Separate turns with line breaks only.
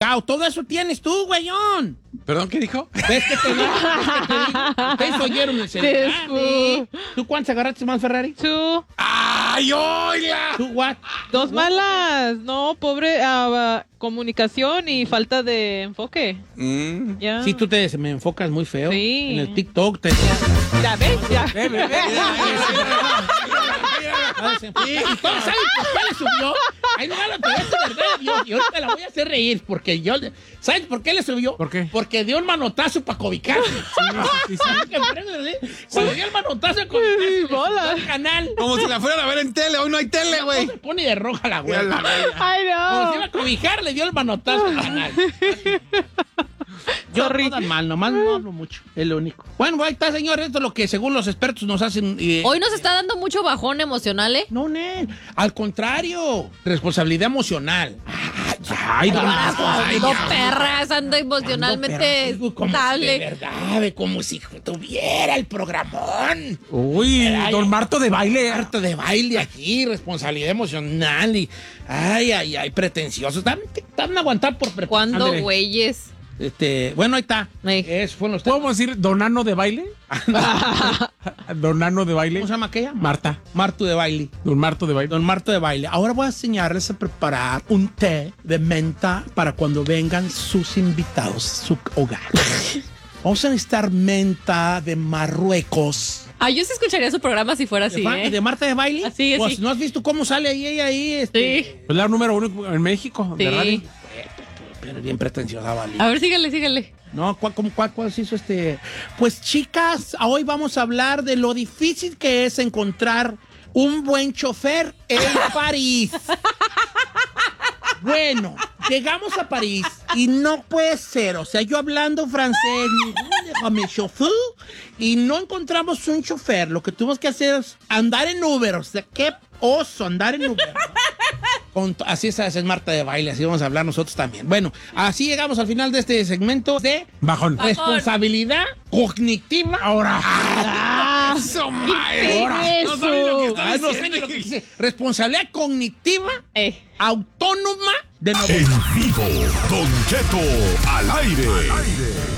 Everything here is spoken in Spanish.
cacao. Todo eso tienes tú, güeyón.
¿Perdón, qué dijo?
¿Ves que te digo? Ustedes oyeron el celular. Sí. ¿Tú cuántas agarraste más, Ferrari?
Tú.
¡Ay, oiga!
¿Tú what?
Dos malas. No, pobre comunicación y falta de enfoque. Ya.
Sí, tú me enfocas muy feo.
Sí.
En el TikTok te...
Ya ves, ya.
¿Y todos saben por qué le subió? Ay, no, te voy a decir verdad, yo ahorita la voy a hacer reír porque yo... ¿Sabes por qué le subió?
¿Por qué?
Porque dio un manotazo para cobicarse.
Sí.
Cuando dio el manotazo para cobicarse,
bola.
el canal.
Como si la fueran a ver en tele. Hoy no hay tele, güey.
Se pone de roja la güey.
Ay,
Como
no.
se iba a cobijar, le dio el manotazo al canal. Yo no tan mal, nomás no hablo mucho. Es lo único. Bueno, ahí está, señor. Esto es lo que según los expertos nos hacen.
Hoy nos está dando mucho bajón emocional, ¿eh?
No, Nel. Al contrario. Responsabilidad emocional. Ay,
Ando perras, ando emocionalmente estable.
De verdad, como si tuviera el programón.
Uy,
Ay,
don Marto de baile.
Harto de baile aquí, responsabilidad emocional y... Ay, pretenciosos. Están aguantar por pretenciosos.
¿Cuándo,
Ándale.
güeyes?
Bueno, ahí está.
Ey.
Eso fueron los
¿Podemos decir donano de baile? Donano de baile.
¿Cómo se llama aquella?
Marta.
Marto de baile.
Don Marto de baile.
Don Marto de baile. Ahora voy a enseñarles a preparar un té de menta para cuando vengan sus invitados a su hogar. Vamos a necesitar menta de Marruecos.
Ah, yo sí escucharía su programa si fuera así, ¿eh?
¿De Marta de baile?
Así,
Pues,
así.
¿no has visto cómo sale ella ahí?
Sí.
Es la número 1 en México de radio.
Sí.
Pero bien pretenciosa, vale.
A ver, síguele.
No, ¿cuál se hizo este? Pues chicas, hoy vamos a hablar de lo difícil que es encontrar un buen chofer en París. Bueno, llegamos a París y no puede ser, o sea, yo hablando francés, déjame chofer, y no encontramos un chofer. Lo que tuvimos que hacer es andar en Uber, o sea, qué oso andar en Uber. Así es Marta de baile, así vamos a hablar nosotros también. Bueno, así llegamos al final de este segmento de
Bajón.
responsabilidad cognitiva. Ahora.
¡Eso, mae!
Ahora.
No sabes lo que está
No sé ni lo que dice. Responsabilidad cognitiva autónoma de
En vivo, Don Cheto al aire.